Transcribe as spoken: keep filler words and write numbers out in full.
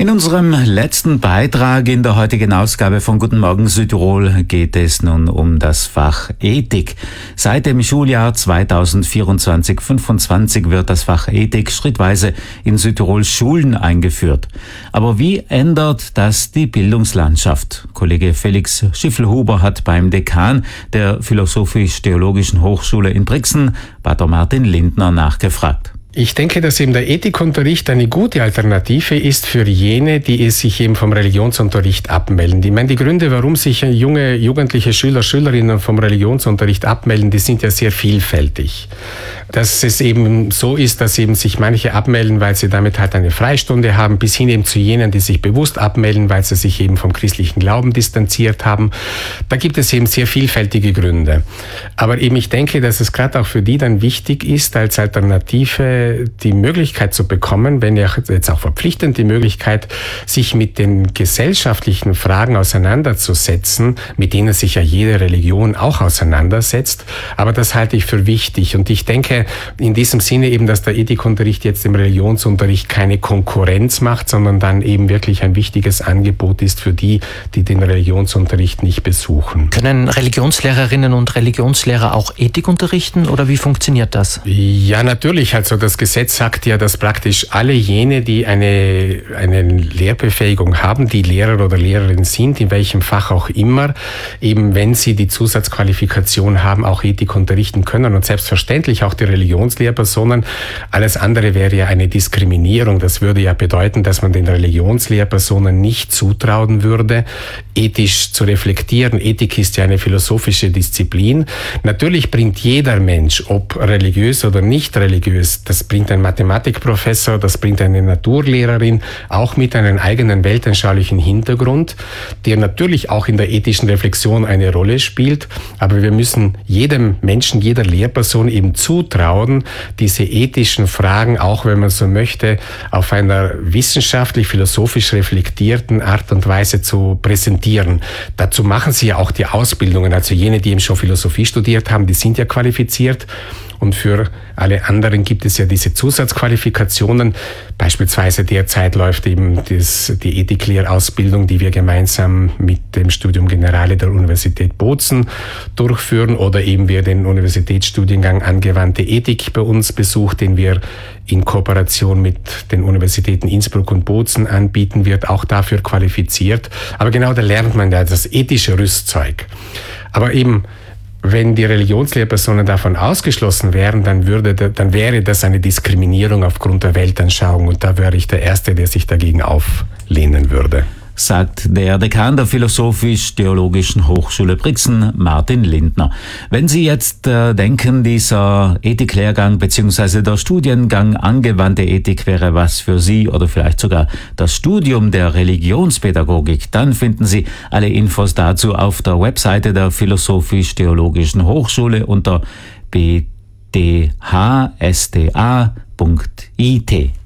In unserem letzten Beitrag in der heutigen Ausgabe von Guten Morgen Südtirol geht es nun um das Fach Ethik. Seit dem Schuljahr zweitausendvierundzwanzig fünfundzwanzig wird das Fach Ethik schrittweise in Südtirols Schulen eingeführt. Aber wie ändert das die Bildungslandschaft? Kollege Felix Schiffelhuber hat beim Dekan der Philosophisch-Theologischen Hochschule in Brixen, Pater Martin Lindner, nachgefragt. Ich denke, dass eben der Ethikunterricht eine gute Alternative ist für jene, die es sich eben vom Religionsunterricht abmelden. Ich meine, die Gründe, warum sich junge, jugendliche Schüler, Schülerinnen vom Religionsunterricht abmelden, die sind ja sehr vielfältig. Dass es eben so ist, dass eben sich manche abmelden, weil sie damit halt eine Freistunde haben, bis hin eben zu jenen, die sich bewusst abmelden, weil sie sich eben vom christlichen Glauben distanziert haben. Da gibt es eben sehr vielfältige Gründe. Aber eben ich denke, dass es gerade auch für die dann wichtig ist, als Alternative die Möglichkeit zu bekommen, wenn ja jetzt auch verpflichtend die Möglichkeit, sich mit den gesellschaftlichen Fragen auseinanderzusetzen, mit denen sich ja jede Religion auch auseinandersetzt. Aber das halte ich für wichtig. Und ich denke in diesem Sinne eben, dass der Ethikunterricht jetzt im Religionsunterricht keine Konkurrenz macht, sondern dann eben wirklich ein wichtiges Angebot ist für die, die den Religionsunterricht nicht besuchen. Können Religionslehrerinnen und Religionslehrer auch Ethik unterrichten oder wie funktioniert das? Ja, natürlich. Also das Gesetz sagt ja, dass praktisch alle jene, die eine, eine Lehrbefähigung haben, die Lehrer oder Lehrerin sind, in welchem Fach auch immer, eben wenn sie die Zusatzqualifikation haben, auch Ethik unterrichten können und selbstverständlich auch die Religionslehrpersonen. Alles andere wäre ja eine Diskriminierung. Das würde ja bedeuten, dass man den Religionslehrpersonen nicht zutrauen würde, ethisch zu reflektieren. Ethik ist ja eine philosophische Disziplin. Natürlich bringt jeder Mensch, ob religiös oder nicht religiös, das bringt ein Mathematikprofessor, das bringt eine Naturlehrerin, auch mit einem eigenen weltanschaulichen Hintergrund, der natürlich auch in der ethischen Reflexion eine Rolle spielt. Aber wir müssen jedem Menschen, jeder Lehrperson eben zutrauen, diese ethischen Fragen, auch wenn man so möchte, auf einer wissenschaftlich, philosophisch reflektierten Art und Weise zu präsentieren. Dazu machen sie ja auch die Ausbildungen. Also jene, die eben schon Philosophie studiert haben, die sind ja qualifiziert. Und für alle anderen gibt es ja diese Zusatzqualifikationen. Beispielsweise derzeit läuft eben das, die Ethiklehrausbildung, die wir gemeinsam mit dem Studium Generale der Universität Bozen durchführen, oder eben wer den Universitätsstudiengang Angewandte Ethik bei uns besucht, den wir in Kooperation mit den Universitäten Innsbruck und Bozen anbieten, wird auch dafür qualifiziert. Aber genau da lernt man ja das ethische Rüstzeug. Aber eben, wenn die Religionslehrpersonen davon ausgeschlossen wären, dann würde, dann wäre das eine Diskriminierung aufgrund der Weltanschauung, und da wäre ich der Erste, der sich dagegen auflehnen würde. Sagt der Dekan der Philosophisch-Theologischen Hochschule Brixen, Martin Lindner. Wenn Sie jetzt äh, denken, dieser Ethiklehrgang bzw. der Studiengang Angewandte Ethik wäre was für Sie oder vielleicht sogar das Studium der Religionspädagogik, dann finden Sie alle Infos dazu auf der Webseite der Philosophisch-Theologischen Hochschule unter b d h s t a punkt i t.